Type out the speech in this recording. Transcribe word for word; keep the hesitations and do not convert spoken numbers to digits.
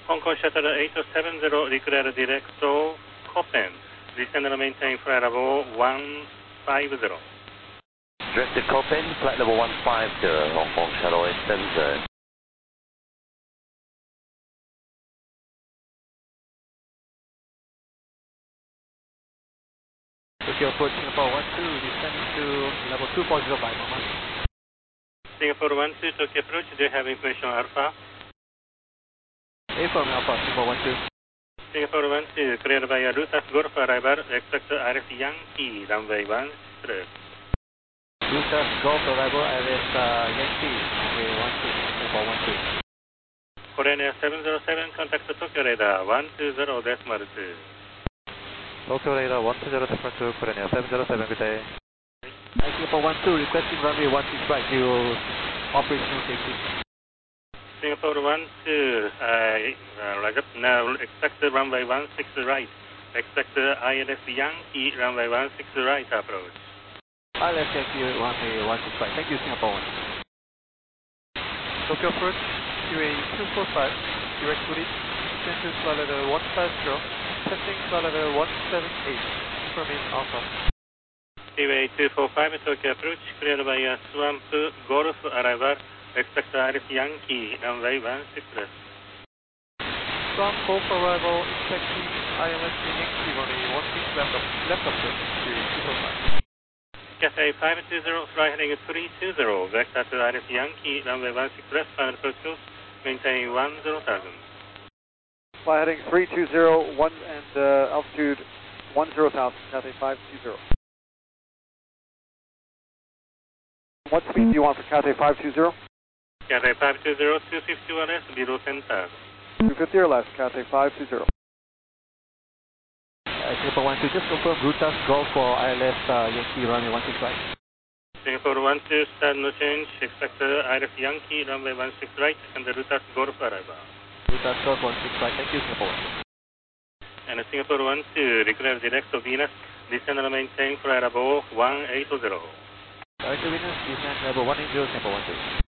Hong Kong Shuttle eight seven zero, declare direct to Copen. Descend and maintain flight level one five zero. Direct to Copen, flight level one five zero, Hong Kong Shuttle eight seven zero. Tokyo approach Singapore one two, descending to level two four zero by moment. Singapore one two, Tokyo approach, do you have information on Alpha? Affirm Alpha, Singapore one two. Singapore one two, cleared by Rutas Golf arrival, expect R F Yankee, runway one three. Rutas Golf arrival, R F uh, Yankee, runway one two, Singapore one two. Korean Air seven zero seven, contact Tokyo radar one two zero decimal two. Tokyo radar one two zero decimal two, Korean Air seven zero seven, good day. Singapore one two, requesting runway one six right, zero operational safety. Singapore one two, uh, uh, now expect runway one six right. Expect I L S Yankee, runway one six right approach. I L S Yankee, runway one six right. Thank you, Singapore one. Tokyo approach, Q A two four five, direct to reach, descend to flight level one five zero, testing flight level one seven eight, confirming Alpha. Q A two four five, Tokyo approach, cleared by Swamp Golf arrival. Expect R F Yankee, runway one six left. Swamp Golf arrival, expecting I L S Yankee, runway one six left up, left up to Q A two four five. Cathay five two zero, fly heading three two zero, vector to R F Yankee, runway one six left, final approach course, maintain one zero thousand. Fly heading three two zero, one and uh, altitude one zero thousand, Cathay five two zero. What speed do you want for Cathay five two zero? Cathay five two zero, two fifty or less, below ten thousand. two fifty or less, Cathay five two zero. Uh, Singapore one two, just confirm Rutas Golf for I L S uh, Yankee, runway one six right. Singapore one two, start no change, expect R F Yankee, runway one six right, and the Rutas Golf arrival. Rutas Golf one six right, thank you, Singapore one two. And Singapore one two, declare direct to Venus, descend and maintain flight level one eight zero. Direct to Venus, descend level one eight zero, Singapore one two.